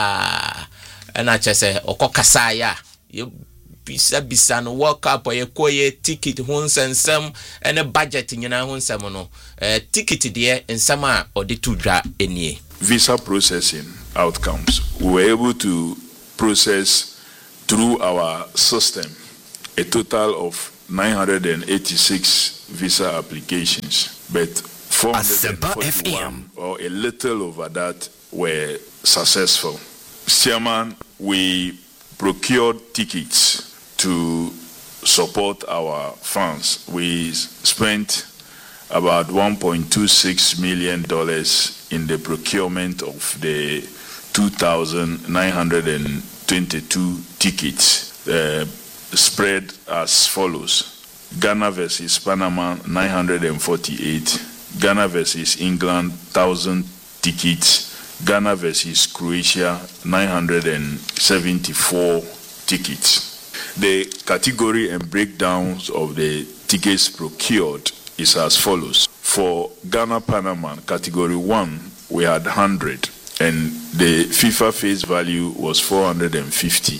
Speaker 1: pa ena chese okokasa ya ye bisa bisa no World Cup ye koye ticket ho nsensem ene budget nyina ho nsem no eh ticket de nsem a ode tudwa enie.
Speaker 12: Visa processing outcomes, we were able to process through our system a total of nine hundred eighty-six visa applications, but four hundred forty-one or a little over that were successful. Chairman, we procured tickets to support our fans. We spent about one point two six million dollars in the procurement of the two thousand nine hundred twenty-two tickets. Uh, spread as follows: Ghana versus Panama nine hundred forty-eight, Ghana versus England one thousand tickets, Ghana versus Croatia nine hundred seventy-four tickets. The category and breakdowns of the tickets procured is as follows: for Ghana Panama category one we had one hundred and the FIFA face value was four hundred fifty.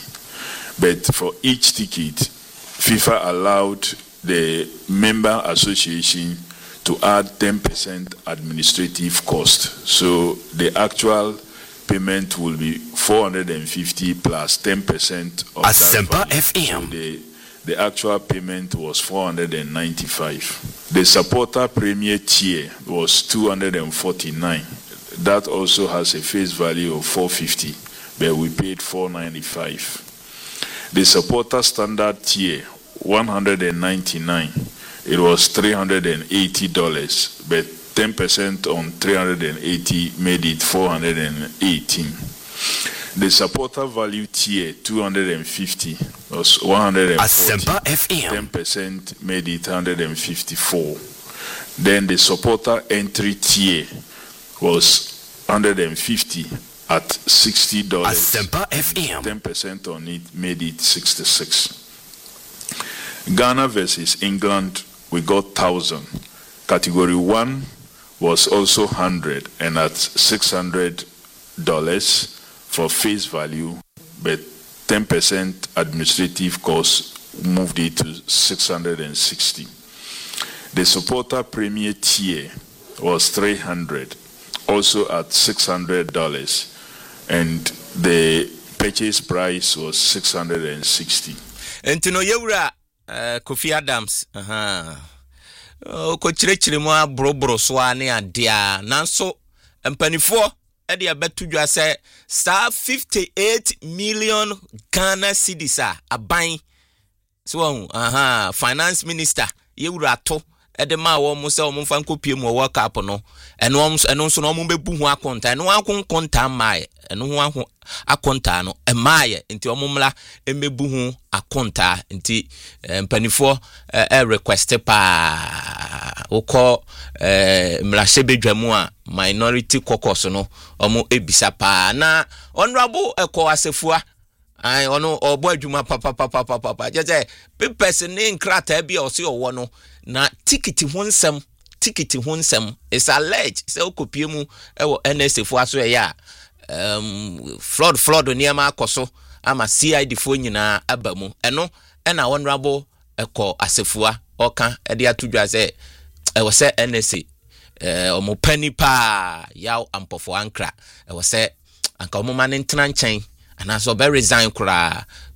Speaker 12: But for each ticket, FIFA allowed the member association to add ten percent administrative cost. So the actual payment will be four hundred fifty plus ten percent of Asempa that F M. So the, the actual payment was four hundred ninety-five. The supporter premier tier was two hundred forty-nine. That also has a face value of four hundred fifty, but we paid four hundred ninety-five. The supporter standard tier, one hundred ninety-nine, it was three hundred eighty dollars, but ten percent on three hundred eighty made it four hundred eighteen. The supporter value tier, two hundred fifty, was one hundred forty. ten percent made it one hundred fifty-four. Then the supporter entry tier was one hundred fifty. At sixty dollars, ten percent on it made it sixty-six. Ghana versus England, we got one thousand. Category one was also one hundred and at six hundred dollars for face value, but ten percent administrative costs moved it to six hundred sixty. The supporter premier tier was three hundred, also at six hundred dollars. And the purchase price was six hundred sixty.
Speaker 1: Entino yewura uh, Kofi Adams aha uh, ko chirechire mu abrobro so ane adea nanso empanifo e de abetudwa se star fifty-eight million Ghana cedis a aban so aha finance minister yewura to ede ma wo mo se wo mfa nkopie mu World Cup no eno eno so no mo bebu ho akonta eno akon konta mai eno ho aho akonta no e mai nti o momla emebu ho akonta nti mpanifo e request pa ukọ mlase bedwamu a minority caucus no omo ebisa pa na honorable eko asefua ai ono obo adwuma papa papa papa jeje people ne nkrata bia osi owo no na ticket ho nsem ticket ho nsem is alleged say okopie mu ewo N S A fo aso ya um flood flood niam akoso ama C I D fo nyina abamu eno ena honorable eko asefua oka e de atudwa say ewo say N S A eh omo pani pa yaw ampofo ankra ewo say anka omo ma ne ntena nchen anaso be resign kura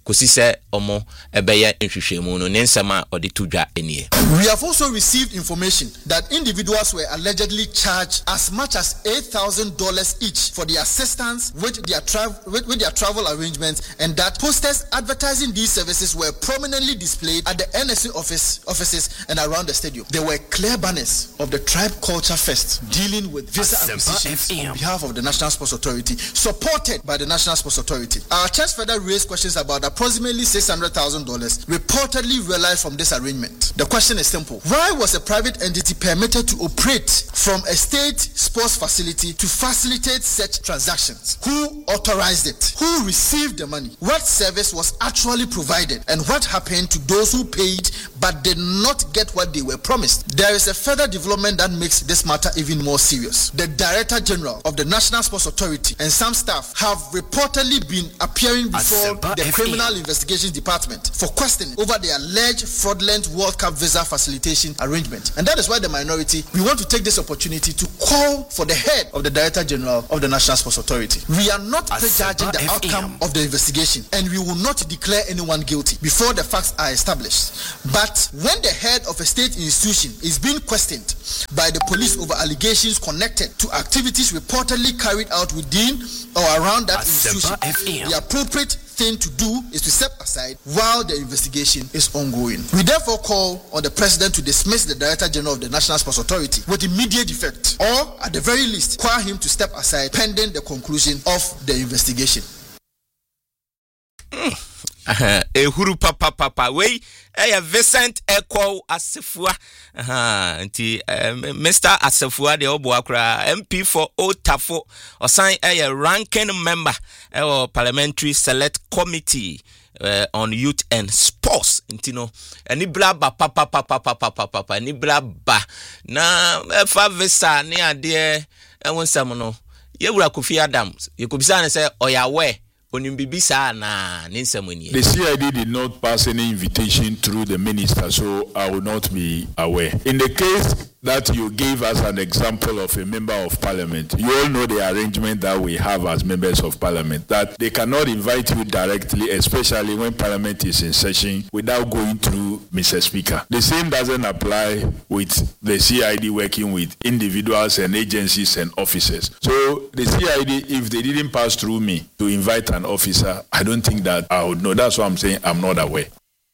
Speaker 1: kosi se omo ebeye nhwehwemu no ne nsema odi tudwa enie.
Speaker 13: We have also received information that individuals were allegedly charged as much as eight thousand dollars each for the assistance with their travel with, with their travel arrangements, and that posters advertising these services were prominently displayed at the N S A office offices and around the stadium. There were clear banners of the Tribe Culture Fest dealing with visa acquisitions on behalf of the National Sports Authority, supported by the National Sports Authority. Our church further raised questions about approximately six hundred thousand dollars reportedly realized from this arrangement. The question is simple. Why was a private entity permitted to operate from a state sports facility to facilitate such transactions? Who authorized it? Who received the money? What service was actually provided? And what happened to those who paid but did not get what they were promised? There is a further development that makes this matter even more serious. The Director General of the National Sports Authority and some staff have reportedly been appearing before the Criminal Investigations Department for questioning over the alleged fraudulent World Cup visa facilitation arrangement. And that is why the minority, we want to take this opportunity to call for the head of the Director General of the National Sports Authority. We are not prejudging the outcome of the investigation, and we will not declare anyone guilty before the facts are established. But when the head of a state institution is being questioned by the police over allegations connected to activities reportedly carried out within or around that institution, the appropriate thing to do is to step aside while the investigation is ongoing. We therefore call on the President to dismiss the Director General of the National Sports Authority with immediate effect, or at the very least, require him to step aside pending the conclusion of the investigation.
Speaker 1: Ehuru papa papa we eh Vincent Eko Asefua aha nti Mister Asefua de obo akra M P for Otafo osan eh ranking member eh Parliamentary Select Committee uh, on Youth and Sports nti no ani bla ba papa papa papa papa ni bla ba na fa visa ne ade eh wonsam no yewura Kofi Adams yekobisa ne say oyawe. The
Speaker 12: C I D did not pass any invitation through the minister, so I will not be aware. In the case that you gave us an example of a member of parliament, you all know the arrangement that we have as members of parliament, that they cannot invite you directly, especially when parliament is in session, without going through Mister Speaker. The same doesn't apply with the C I D working with individuals and agencies and officers. So the C I D, if they didn't pass through me to invite an officer, I don't think that I would know. That's why I'm saying I'm not aware.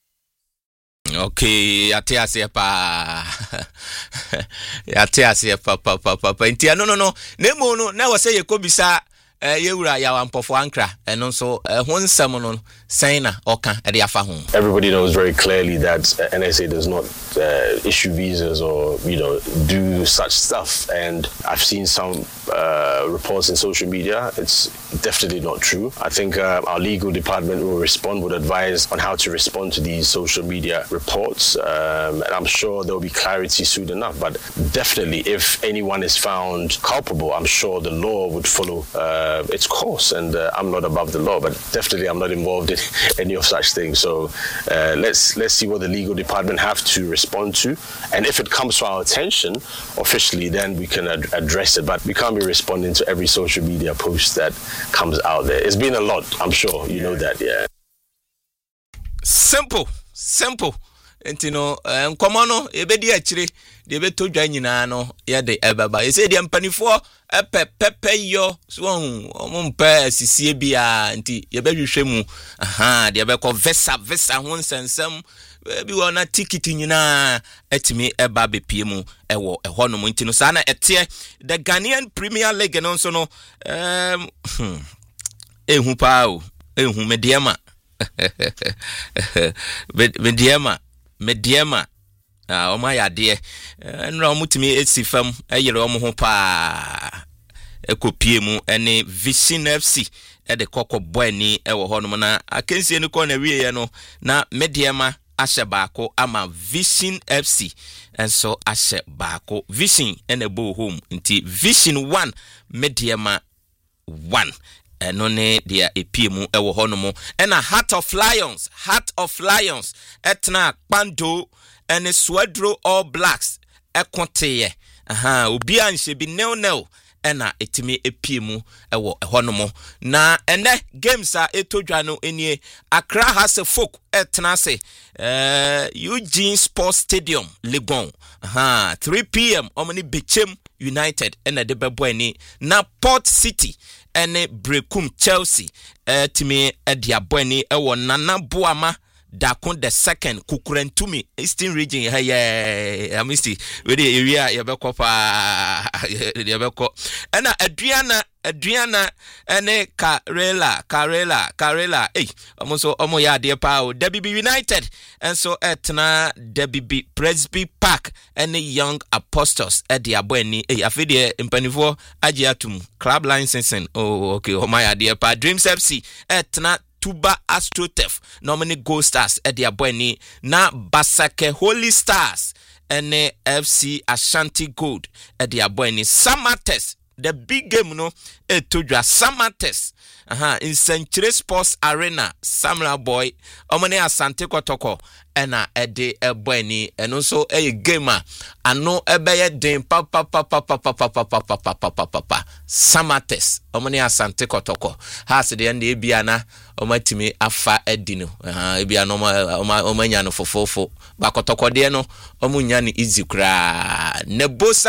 Speaker 1: Okay, ate ase pa. Ate ase pa pa pa pa. Ntia no no no. Nemo no na wase yekobisa yewura ya wampofo ankra eno so honsam no saina oka e de afa ho.
Speaker 14: Everybody knows very clearly that uh, N S A does not uh, issue visas or, you know, do such stuff, and I've seen some uh, reports in social media. It's definitely not true. I think uh, our legal department will respond, would advise on how to respond to these social media reports, um, and I'm sure there will be clarity soon enough. But definitely, if anyone is found culpable, I'm sure the law would follow uh, its course, and uh, I'm not above the law, but definitely I'm not involved in any of such things. So uh, let's let's see what the legal department have to respond to, and if it comes to our attention officially, then we can ad- address it. But we can't be responding to every social media post that comes out there. It's been a lot, I'm sure you know that. Yeah.
Speaker 1: Simple, simple. And you know, um, come on, no, ebedi achire, de beto dwa nyina no, ye de ebaba. E say de mpanifo epe pepe yo, so omo mpa sisie bia nti ye behwehwe mu. Aha, de be ko vesa vesa ho nsensem. Bi wona ticket nyina etimi eba bepie mu ewo eho no nti no sa na etie the Ghanaian Premier League no so no um ehu pa o ehu mediema mediema mediema ah o ma yade enra o mutimi esifam eyere o mo ho pa ekopie mu ene Vision F C e de kokko boy ni ewo ho no na akensie ni ko na wiye no na mediema ashe baako ama Vision F C enso ashe baako Vision ene bo home nti Vision one mediema one eno ne dia epiemu ewo honomo ena Heart of Lions Heart of Lions etna Kpando ene Swadro All Blacks ekonteye aha obi anhye bi nil nil ena etimi epie mu ewo ehonomo na ene games a etodwa no enie Accra has a folk etna se eh Eugene Sports Stadium Legon aha three p m omni Bechem United ena de bebo ani na Port City ene Brekum Chelsea etimi edia boani ewo Nana Boama Dakon the second Kukurentumi Eastern region hey yeah I missed we the area yebeko pa yebeko ena Adriana Adriana ene Karela Karela Karela eh omo omo ya de pa o W B United and so etna W B Presby Park ene Young Apostles e de abani eh afede mpanifo age atum club licensing oh okay o my de pa Dreams F C etna Tuba Astrotef nomini Gold Stars edi abweni na Basake Holy Stars ene F C Ashanti Gold edi abweni Samates the big game no etodwa Samates aha in Century Sports Arena Samurai Boy omene Asante Kotoko ena edi ebweni eno so e game ano ebeye den pa pa pa pa pa pa pa pa pa pa pa pa pa Samates omene Asante Kotoko has the end ebia na omatimi afa edino aha ebia no omanya no fofofo ba Kotoko de no omunya ni easy kra nebosa